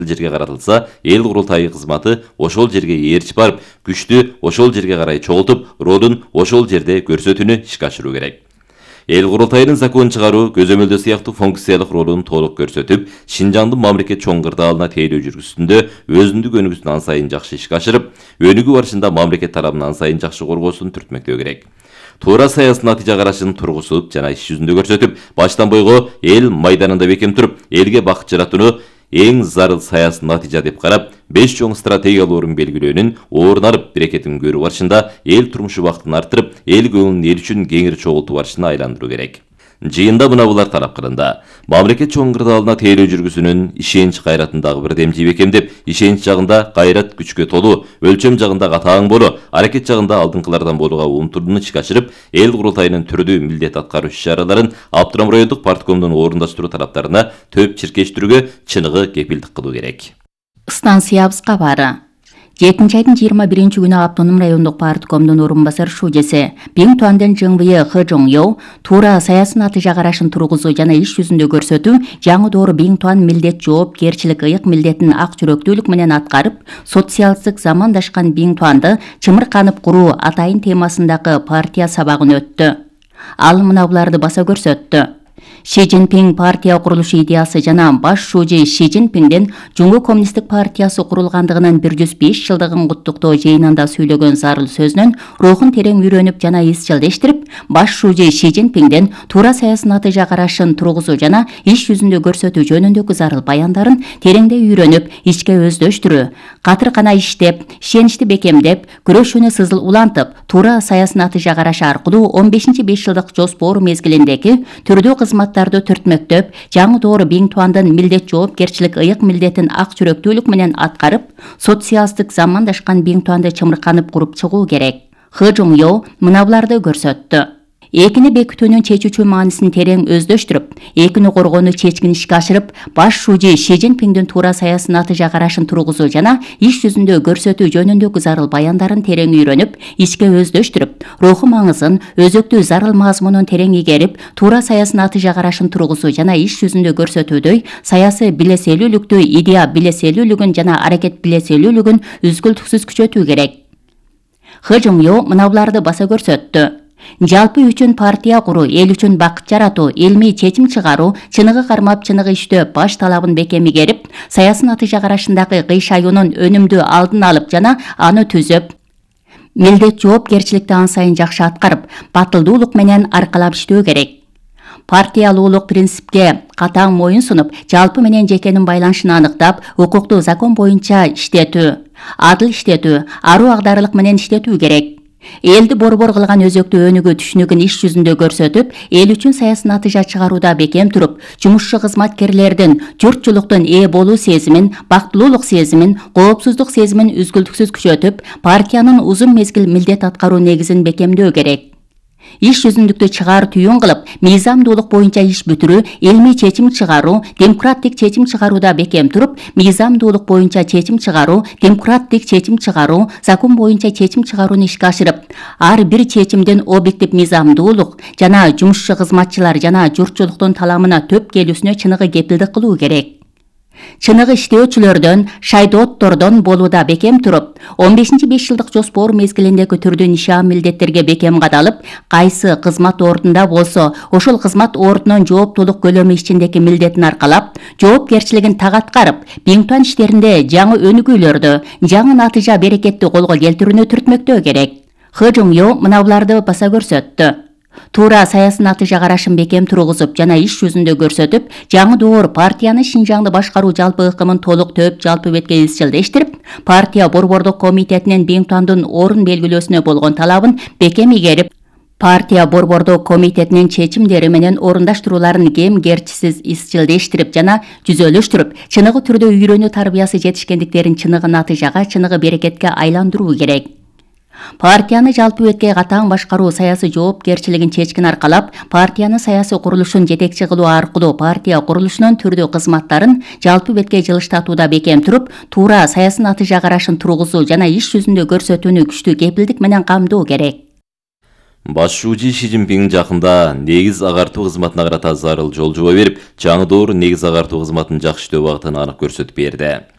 жерге каратылса, эл курултайы кызматы ошол жерге ээрчип барып, күчтү ошол жерге карай чогултуп, ролун ошол жерде көрсөтүүнү ишке ашыруу керек. Эл курултайынын закон чыгаруу, көзөмөлдөө сыяктуу функциялык ролун толук көрсөтүп, Шинжаңдын мамлекет чоң кырдаалына тейлөө жүргүзүүсүндө өзүндүк өнүгүүсүн ан сайын жакшы ишке ашырып, өнүгүү барышында мамлекет тарабынан ан сайын жакшы коргоосун түртмөктөө керек. Туура саясий натыйжа карашын тургузуп жана иш жүзүндө көрсөтүп, баштан бойго эл майданында бекем туруп, элге бакыт жаратууну эң зарыл саясий натыйжа деп карап, 5 чоң стратегияларын белгилөөнүн орун алып берекетин көрүү барышында эл турмуш убактын арттырып, эл көңүлүн эл үчүн кеңири чогултуу барышына айландыруу керек. Жыйында мына булар талап кылынды. Мамлекет чоң кырдаалына тейлөө жүргүзүүнүн ишенич кайратындагы бир демчи бекемдеп, ишенич жагында кайрат күчкө толуу, өлчөм жагында катаң болуу, аракет жагында алдыңкылардан болууга умтулууну ишке ашырып, эл курултайынын түрдүү милдет аткаруу иш-чараларын Абдырам райондук парткомдун орундаштыруу талаптарына төп чиркештирүүгө чыныгы кепилдик кылуу керек. Станциябыз кабары. 7 айдын 21 күнү Автоном райондук парткомдун орун басар шужеси Биң Туандын Жыңвые Хы Жоңё туура саясий натыйжа карашын тургузуу жана иш жүзүндө көрсөтүү жаңы доору Биң Туан милдет жоопкерчилик ыйык милдетин ак жүрөктүүлүк менен аткарып, социалдык замандашкан Биң Туанды чымырканып куруу атайын темасындагы партия сабагын өттү. Ал мына буларды баса көрсөттү. Ши Цзиньпин партия курулушу идеясы жана баш шужи Ши Цзиньпинден Жумгу коммунисттик партиясы курулгандыгынын 105 жылдыгын куттуктоо жыйынында сүйлөгөн зарыл сөзүнөн рухун терең үйрөнүп жана изчилдештирип, баш шужи Ши Цзиньпинден туура саясий натыйжа карашын тургузуу жана иш жүзүндө көрсөтүү жөнүндөгү зарыл баяндарын тереңдей үйрөнүп, ичке өздөштүрүү, катыркана иштеп, ишеничти бекемдеп, күрөшүүнү сызыл улантып, туура саясий натыйжа карашы аркылуу 15-5 жылдык жоспор мезгилиндеги түрдүү кызматтарды түртмөктөп, жаңы доору Биң Туандын милдет жоопкерчилик ыйык милдетин ак жүрөктүүлүк менен аткарып, социалдык замандашкан Биң Туанды чымырканып куруп чыгуу керек. Хы Жоңё мына буларды көрсөттү. Экини бекитүүнүн чечүүчү маанисин терең өздөштүрүп, экини коргоону чечкин ишке ашырып, баш шужи Ши Цзиньпиндин туура саясий натыйжа карашын тургузуу жана иш жүзүндө көрсөтүү жөнүндөгү зарыл баяндарын терең үйрөнүп, ичке өздөштүрүп, руху маңызын, өзөктүү зарыл мазмунун терең игерип, туура саясий натыйжа карашын тургузуу жана иш жүзүндө көрсөтүүдөй саясий билеселүүлүктү, идея билеселүүлүгүн жана аракет билеселүүлүгүн үзгүлтүксүз күчөтүү керек. Хы Жоңё мына буларды баса көрсөттү. Жалпы үчүн партия куруу, эл үчүн бакыт жаратуу, илмий чечим чыгаруу, чыныгы кармап чыныгы иштөө баш талабын бекем игерип, саясий натыйжа карашындагы кыйшаюунун өнүмдүү алдын алып жана аны түзөп, милдет жоопкерчиликти ан сайын жакшы аткарып, батылдуулук менен аркалап иштөө керек. Партиялуулук принципке катаң моюн сунуп, жалпы менен жекенин байланышын аныктап, укукту закон боюнча иштетүү, адыл иштетүү, аруу агдарылык менен иштетүү керек. Элди борбор кылган өзөктүү өнүгүү түшүнүгүн иш жүзүндө көрсөтүп, эл үчүн саясий натыйжа чыгарууда бекем туруп, жумушчу кызматкерлердин журтчулуктун ээ болуу сезимин, бактылуулук сезимин, коопсуздук сезимин үзгүлтүксүз күчөтүп, партиянын узун мезгил милдет аткаруу негизин бекемдөө керек. Иш жүзүндүктү чыгаар түйүн кылып, мыйзамдуулук боюнча иш бүтүрүү, илмий чечим чыгаруу, демократик чечим чыгарууда бекем туруп, мыйзамдуулук боюнча чечим чыгаруу, демократик чечим чыгаруу, закон боюнча чечим чыгарууну ишке ашырып, ар бир чечимдин объектив мыйзамдуулук жана жумушчу кызматчылар жана журтчулуктун таламына төп келүүсүнө чыныгы кепилдик кылуу керек. Чыныгы иштөөчүлөрдөн, шайдооттордон болууда бекем туруп, 15-5 жылдык жоспор мезгилиндеги түрдүү нишан милдеттерге бекем кадалып, кайсы кызмат ордунда болсо, ошол кызмат ордунун жооптуулук көлөмү ичиндеги милдетин аркалап, жоопкерчилигин так аткарып, Биң Туан иштеринде жаңы өнүгүүлөрдү, жаңы натыйжа берекетти колго келтирүүнү түртмөктөө керек. Хы Жоңё мына буларды баса көрсөттү. Туура саясий натыйжа карашын бекем тургузуп жана иш жүзүндө көрсөтүп, жаңы доор партияны Шинжаңды башкаруу жалпы ыкымын толук төп жалпы бетке изчилдештирип, партия борбордук комитетинин Биң Туандын орун белгилөөсүнө болгон талабын бекем игерип, партия борбордук комитетинин чечимдери менен орундаштырууларын кем-керчисиз изчилдештирип жана жүзөлөштүрүп, чыныгы түрдө үйрөнүү тарбиясы жетишкендиктерин чыныгы натыйжага, чыныгы берекетке айландыруу керек. Партияны жалпы бетке катаң башкаруу саясий жоопкерчилигин чечкин аркалап, партияны саясий курулушун жетекчи кылуу аркылуу партия курулушунун түрдүү кызматтарын жалпы бетке жылыштатууда бекем туруп, туура саясий натыйжа карашын тургузуу жана иш жүзүндө көрсөтүүнү күчтүү кепилдик менен камдоо керек. Баш шужи Ши Цзиньпин жакында негиз агартуу кызматына карата зарыл жол жуба берип, жаңы доор негиз агартуу кызматынын жакшы иштөө багытын анык көрсөтүп берди.